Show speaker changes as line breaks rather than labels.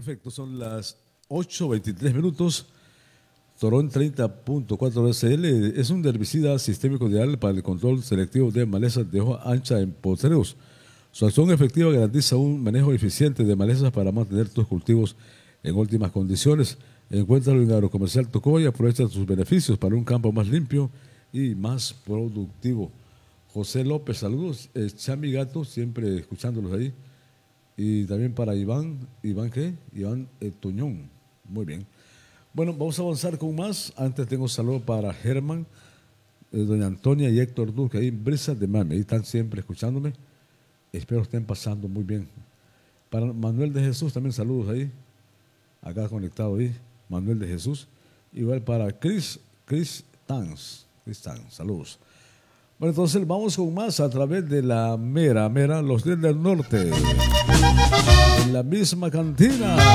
Perfecto, son las 8:23 minutos. Torón 30.4 SL es un herbicida sistémico ideal para el control selectivo de malezas de hoja ancha en potreros. Su acción efectiva garantiza un manejo eficiente de malezas para mantener tus cultivos en óptimas condiciones. Encuéntralo en Agrocomercial Tocó y aprovecha sus beneficios para un campo más limpio y más productivo. José López, saludos. Chami Gato, siempre escuchándolos ahí. Y también para Iván, ¿Iván qué? Iván Tuñón. Muy bien. Bueno, vamos a avanzar con más. Antes tengo un saludo para Germán, doña Antonia y Héctor Duque, ahí en Brisas de Mame. Ahí están siempre escuchándome. Espero estén pasando muy bien. Para Manuel de Jesús, también saludos ahí. Acá conectado ahí, Manuel de Jesús. Igual para Chris Tanz, saludos. Bueno, entonces vamos con más a través de la Mera, los del norte. En la misma cantina.